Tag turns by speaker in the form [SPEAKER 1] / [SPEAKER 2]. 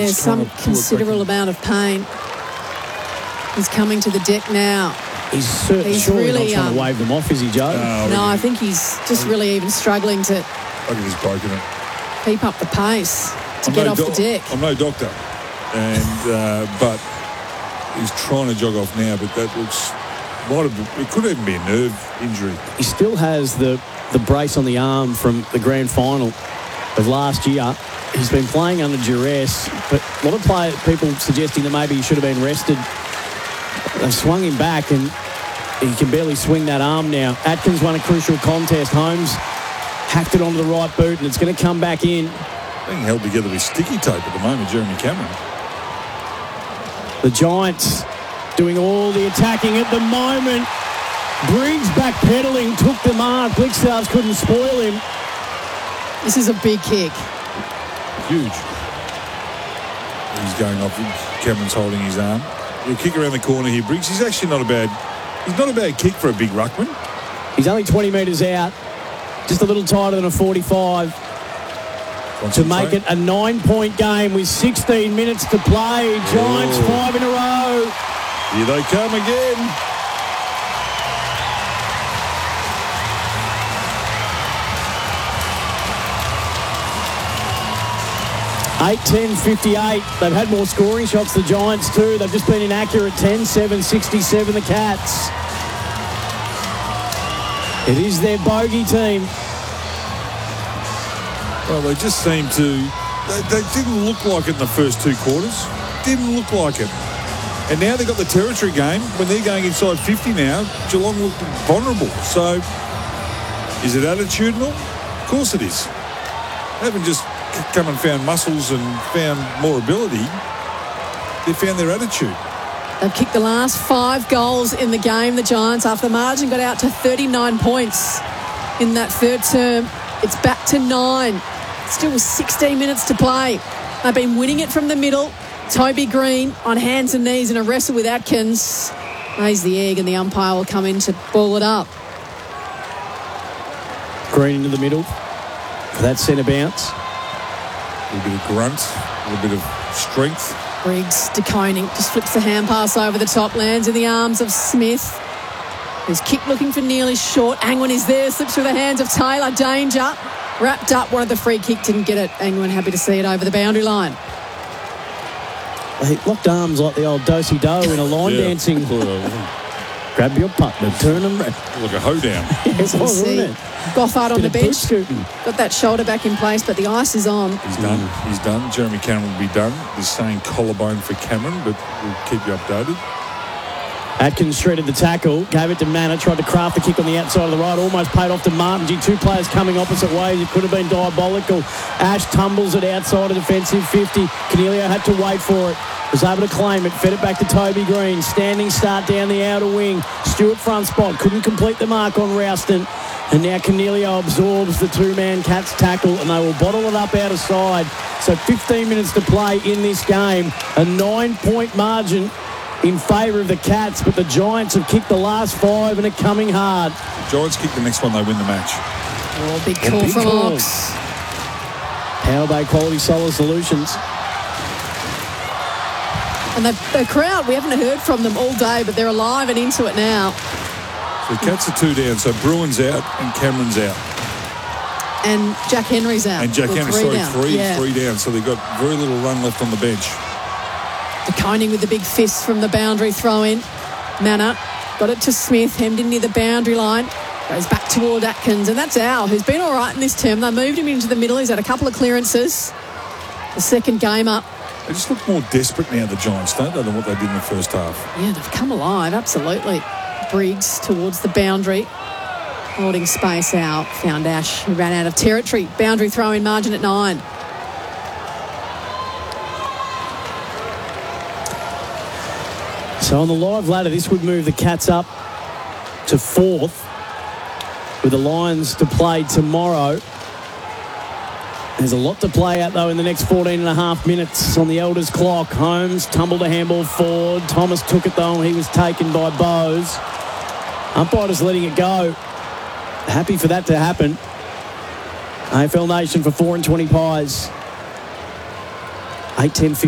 [SPEAKER 1] some considerable amount of pain. He's coming to the deck now.
[SPEAKER 2] He's surely really, not trying to wave them off, is he, Joe?
[SPEAKER 1] No, I think he's just really even struggling to
[SPEAKER 3] I think he's broken it.
[SPEAKER 1] Keep up the pace to get off the deck.
[SPEAKER 3] I'm no doctor, but he's trying to jog off now, but that looks... it could even be a nerve injury.
[SPEAKER 2] He still has the brace on the arm from the grand final of last year. He's been playing under duress, but a lot of people suggesting that maybe he should have been rested. They've swung him back and he can barely swing that arm now. Atkins won a crucial contest. Holmes hacked it onto the right boot and it's going to come back in.
[SPEAKER 3] Being held together with sticky tape at the moment, Jeremy Cameron.
[SPEAKER 2] The Giants doing all the attacking at the moment. Briggs backpedaling, took the mark. Blickstars couldn't spoil him.
[SPEAKER 1] This is a big kick.
[SPEAKER 3] Huge. He's going off. Cameron's holding his arm. He'll kick around the corner here, Briggs. He's actually not a bad kick for a big ruckman.
[SPEAKER 2] He's only 20 metres out. Just a little tighter than a 45. To make it a 9-point game with 16 minutes to play. Giants 5 in a row.
[SPEAKER 3] Here they come again.
[SPEAKER 2] Eight, 10, 58. They've had more scoring shots, the Giants too. They've just been inaccurate. 10, 7, 67, the Cats. It is their bogey team.
[SPEAKER 3] Well, they just seem to... They didn't look like it in the first two quarters. Didn't look like it. And now they've got the territory game. When they're going inside 50 now, Geelong look vulnerable. So, is it attitudinal? Of course it is. They haven't just come and found muscles and found more ability. They found their attitude.
[SPEAKER 1] They've kicked the last 5 goals in the game, the Giants, after the margin got out to 39 points in that third term. It's back to 9. Still with 16 minutes to play. They've been winning it from the middle. Toby Green on hands and knees in a wrestle with Atkins. Lays the egg and the umpire will come in to ball it up.
[SPEAKER 2] Green into the middle for that centre bounce.
[SPEAKER 3] A little bit of grunt, a little bit of strength.
[SPEAKER 1] Briggs, DeConing, just flips the hand pass over the top, lands in the arms of Smith. His kick looking for nearly short. Angwin is there, slips through the hands of Taylor. Danger. Wrapped up, one of the free kick, didn't get it. Angwin happy to see it over the boundary line.
[SPEAKER 2] They locked arms like the old do-si-do in a line dancing. Grab your partner, turn them round.
[SPEAKER 3] Like a hoedown.
[SPEAKER 2] Yes, it was, wasn't it?
[SPEAKER 1] Goffard on the bench. Got that shoulder back in place, but the ice is on.
[SPEAKER 3] He's done. He's done. Jeremy Cameron will be done. They're saying collarbone for Cameron, but we'll keep you updated.
[SPEAKER 2] Atkins shredded the tackle, gave it to Manor, tried to craft the kick on the outside of the right, almost paid off to Martin. Two players coming opposite ways. It could have been diabolical. Ash tumbles it outside of defensive 50. Canelio had to wait for it. Was able to claim it, fed it back to Toby Green. Standing start down the outer wing. Stewart front spot, couldn't complete the mark on Rouston. And now Canelio absorbs the two-man Cats tackle and they will bottle it up out of side. So 15 minutes to play in this game. A 9-point margin in favour of the Cats, but the Giants have kicked the last 5 and are coming hard.
[SPEAKER 3] The Giants kick the next one, they win the match.
[SPEAKER 1] Oh, big call from Ox.
[SPEAKER 2] Power Bay Quality Solar Solutions.
[SPEAKER 1] And the crowd, we haven't heard from them all day, but they're alive and into it now.
[SPEAKER 3] So the Cats are 2 down, so Bruin's out and Cameron's out.
[SPEAKER 1] And Jack Henry's out.
[SPEAKER 3] And Jack Henry's, three down, so they've got very little run left on the bench.
[SPEAKER 1] DeConing with the big fist from the boundary throw-in. Manor got it to Smith, hemmed in near the boundary line. Goes back toward Atkins, and that's Al, who's been all right in this term. They moved him into the middle. He's had a couple of clearances. The second game up.
[SPEAKER 3] They just look more desperate now, the Giants, don't they, than what they did in the first half.
[SPEAKER 1] Yeah, they've come alive, absolutely. Briggs towards the boundary. Holding space out. Found Ash, who ran out of territory. Boundary throw-in margin at 9.
[SPEAKER 2] So on the live ladder, this would move the Cats up to 4th with the Lions to play tomorrow. There's a lot to play out, though, in the next 14 and a half minutes on the Elders clock. Holmes tumbled a handball forward. Thomas took it, though, and he was taken by Bowes. Umpire just letting it go. Happy for that to happen. AFL Nation for 4 and 20 pies. 8-10.